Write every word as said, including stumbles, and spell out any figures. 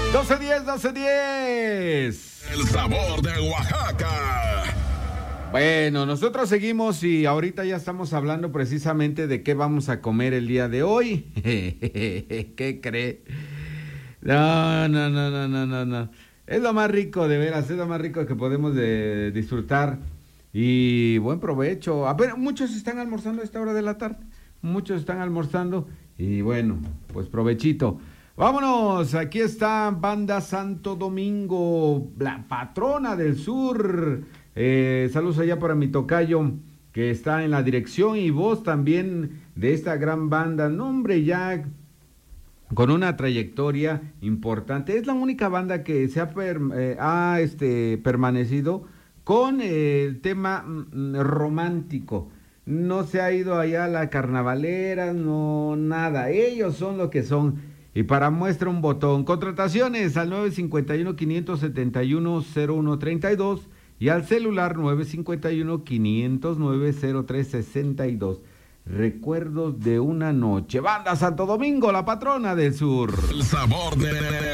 doce diez, doce diez. El sabor de Oaxaca. Bueno, nosotros seguimos y ahorita ya estamos hablando precisamente de qué vamos a comer el día de hoy. ¿Qué cree? No, no, no, no, no, no, no. Es lo más rico, de veras, es lo más rico que podemos de disfrutar. Y buen provecho. A ver, muchos están almorzando a esta hora de la tarde. Muchos están almorzando. Y bueno, pues provechito. Vámonos, aquí está Banda Santo Domingo, la patrona del sur. Eh, saludos allá para mi tocayo, que está en la dirección, y voz también de esta gran banda. No, hombre, ya con una trayectoria importante. Es la única banda que se ha, per, eh, ha este, permanecido con eh, el tema mm, romántico. No se ha ido allá a la carnavalera, no, nada. Ellos son lo que son. Y para muestra un botón. Contrataciones al nueve cinco uno, cinco siete uno, cero uno tres dos y al celular nueve cinco uno, quinientos nueve, cero tres sesenta y dos. Recuerdos de una noche. Banda Santo Domingo, la patrona del sur. El sabor de